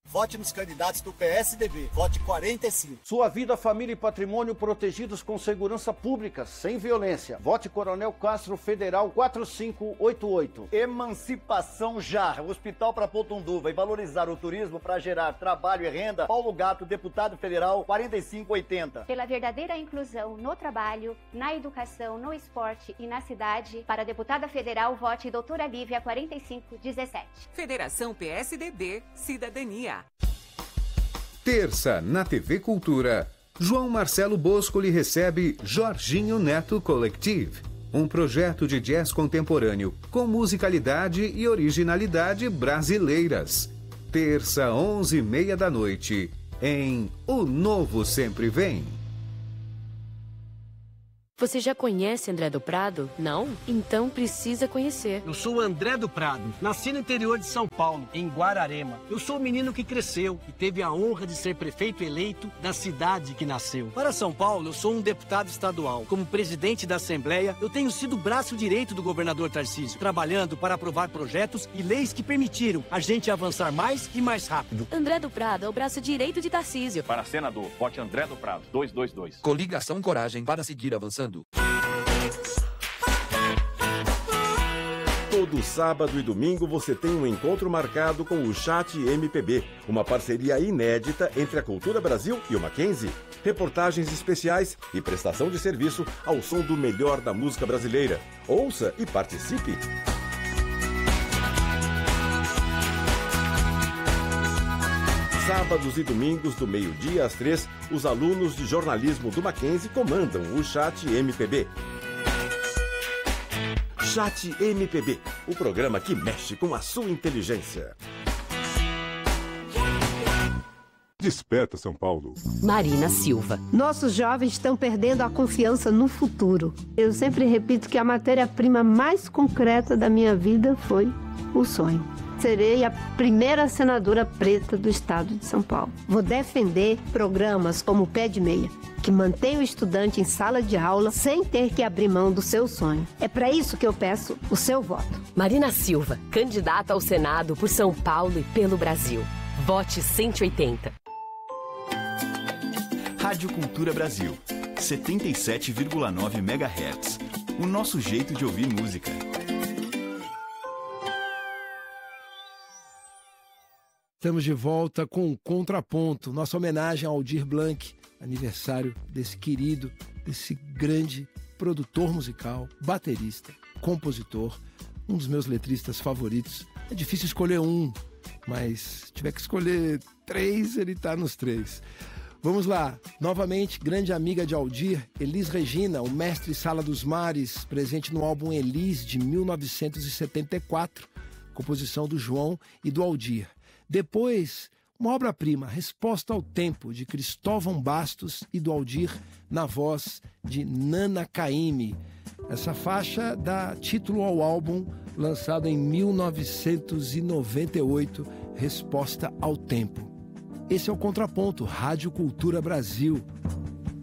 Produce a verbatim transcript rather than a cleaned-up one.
Vote nos candidatos do P S D B. Vote quarenta e cinco. Sua vida, família e patrimônio protegidos com segurança pública, sem violência. Vote Coronel Castro Federal quatro cinco oito oito. Emancipação já. Hospital para Potunduva e valorizar o turismo para gerar trabalho e renda. Paulo Gato, deputado federal, quarenta e cinco oitenta. Pela verdadeira inclusão no trabalho, na educação, no esporte e na cidade, para a deputada federal, vote doutora Lívia quarenta e cinco dezessete. Federação P S D B, Cidadania. Terça, na T V Cultura, João Marcelo Bosco lhe recebe Jorginho Neto Collective, um projeto de jazz contemporâneo com musicalidade e originalidade brasileiras. Terça, onze e meia da noite, em O Novo Sempre Vem. Você já conhece André do Prado? Não? Então precisa conhecer. Eu sou o André do Prado. Nasci no interior de São Paulo, em Guararema. Eu sou o menino que cresceu e teve a honra de ser prefeito eleito da cidade que nasceu. Para São Paulo, eu sou um deputado estadual. Como presidente da Assembleia, eu tenho sido o braço direito do governador Tarcísio, trabalhando para aprovar projetos e leis que permitiram a gente avançar mais e mais rápido. André do Prado é o braço direito de Tarcísio. Para senador, vote André do Prado, duzentos e vinte e dois. Coligação Coragem para seguir avançando. Todo sábado e domingo você tem um encontro marcado com o Chat M P B, uma parceria inédita entre a Cultura Brasil e o Mackenzie. Reportagens especiais e prestação de serviço ao som do melhor da música brasileira. Ouça e participe! Sábados e domingos, do meio-dia às três, os alunos de jornalismo do Mackenzie comandam o Chat M P B. Chat M P B, o programa que mexe com a sua inteligência. Desperta, São Paulo. Marina Silva. Nossos jovens estão perdendo a confiança no futuro. Eu sempre repito que a matéria-prima mais concreta da minha vida foi o sonho. Serei a primeira senadora preta do estado de São Paulo. Vou defender programas como o Pé de Meia, que mantém o estudante em sala de aula sem ter que abrir mão do seu sonho. É para isso que eu peço o seu voto. Marina Silva, candidata ao Senado por São Paulo e pelo Brasil. Vote cento e oitenta. Rádio Cultura Brasil, setenta e sete vírgula nove megahertz. O nosso jeito de ouvir música. Estamos de volta com o Contraponto, nossa homenagem ao Aldir Blanc, aniversário desse querido, desse grande produtor musical, baterista, compositor, um dos meus letristas favoritos. É difícil escolher um, mas se tiver que escolher três, ele está nos três. Vamos lá, novamente, grande amiga de Aldir, Elis Regina, o mestre Sala dos Mares, presente no álbum Elis de mil novecentos e setenta e quatro, composição do João e do Aldir. Depois, uma obra-prima, Resposta ao Tempo, de Cristóvão Bastos e do Aldir, na voz de Nana Caymmi. Essa faixa dá título ao álbum lançado em mil novecentos e noventa e oito, Resposta ao Tempo. Esse é o Contraponto, Rádio Cultura Brasil.